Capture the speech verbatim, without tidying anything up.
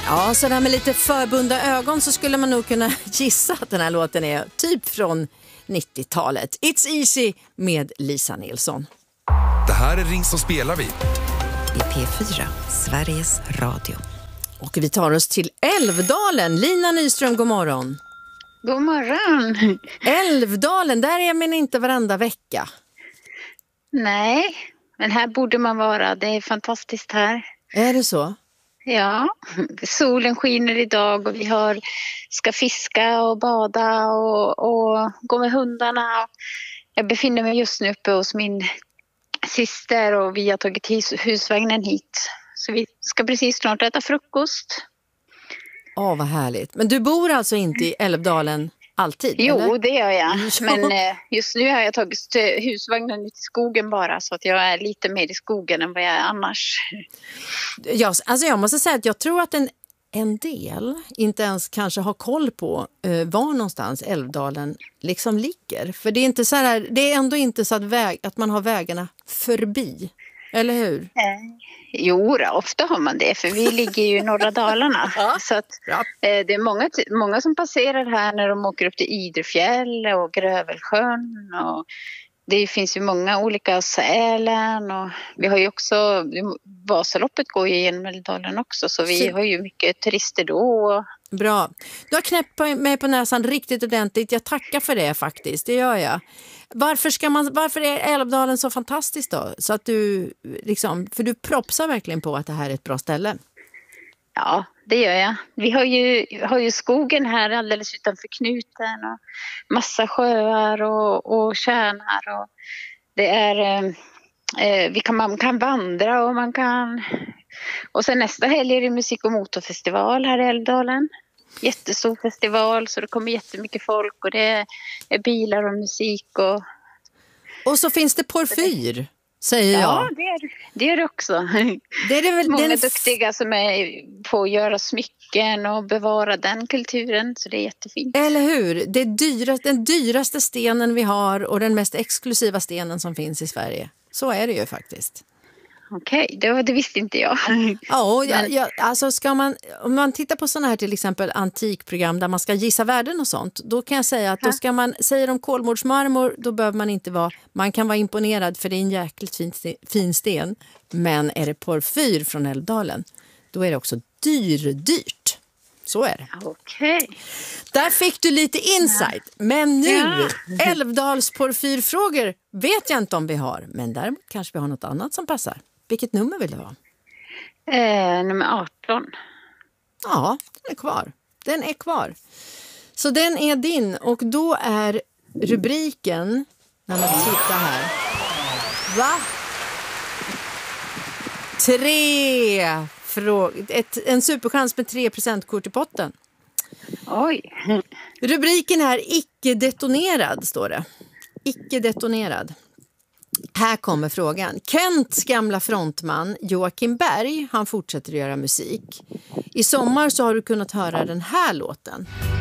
Ja, så där med lite förbundna ögon så skulle man nog kunna gissa att den här låten är typ från nittiotalet. It's Easy med Lisa Nilsson. Det här är Ring som spelar vi. I P fyra, Sveriges Radio. Och vi tar oss till Älvdalen. Lina Nyström, god morgon. God morgon. Älvdalen, där är man inte varenda vecka. Nej, men här borde man vara. Det är fantastiskt här. Är det så? Ja, solen skiner idag och vi har, ska fiska och bada och, och gå med hundarna. Jag befinner mig just nu uppe hos min syster och vi har tagit hus, husvagnen hit. Så vi ska precis snart äta frukost. Åh, vad härligt. Men du bor alltså inte i Älvdalen alltid? Jo, eller? det gör jag. Men just nu har jag tagit husvagnen ut i skogen bara. Så att jag är lite mer i skogen än vad jag är annars. Ja, alltså jag måste säga att jag tror att en, en del inte ens kanske har koll på uh, var någonstans Älvdalen liksom ligger. För det är, inte så här, det är ändå inte så att, väg, att man har vägarna förbi. Eller hur? Eh, jo, då, ofta har man det. För vi ligger ju i norra Dalarna. Ja, så att, ja. eh, det är många, många som passerar här när de åker upp till Idrefjäll och Grövelsjön. Och det finns ju många olika Sälen. Och vi har ju också, Vasaloppet går ju genom Älvdalen också. Så vi har ju mycket turister då. Bra. Du har knäppt mig på näsan riktigt ordentligt. Jag tackar för det faktiskt. Det gör jag. Varför, ska man, varför är Älvdalen så fantastiskt då? Så att du, liksom, för du propsar verkligen på att det här är ett bra ställe. Ja, det gör jag. Vi har ju, har ju skogen här alldeles utanför knuten och massa sjöar och, och tjärnar. Och det är, eh, vi kan, man kan vandra och man kan... Och sen nästa helg är det musik- och motorfestival här i Älvdalen. Jättestor festival så det kommer jättemycket folk och det är bilar och musik. Och, och så finns det porfyr, säger jag. Ja, det är det, är det också. Det är det väl, många det är duktiga som är på att göra smycken och bevara den kulturen, så det är jättefint. Eller hur? Det är dyrast, den dyraste stenen vi har och den mest exklusiva stenen som finns i Sverige. Så är det ju faktiskt. Okej, det, det visste inte jag. Ja, ja, ja, alltså ska man, om man tittar på sådana här till exempel antikprogram där man ska gissa värden och sånt, då kan jag säga att då ska man, säger de kolmårdsmarmor, då behöver man inte vara, man kan vara imponerad för det är en jäkligt fin, fin sten, men är det porfyr från Älvdalen, då är det också dyr, dyrt. Så är det. Okej. Där fick du lite insight. Ja. Men nu, ja. Älvdals porfyrfrågor vet jag inte om vi har. Men däremot kanske vi har något annat som passar. Vilket nummer vill du ha? Eh, nummer arton. Ja, den är kvar. Den är kvar. Så den är din. Och då är rubriken, när man tittar här. Va? Tre frågor. Ett, en superchans med tre procentkort i potten. Oj. Rubriken är icke-detonerad, står det. Icke-detonerad. Här kommer frågan. Kents gamla frontman Joakim Berg, han fortsätter att göra musik. I sommar så har du kunnat höra den här låten.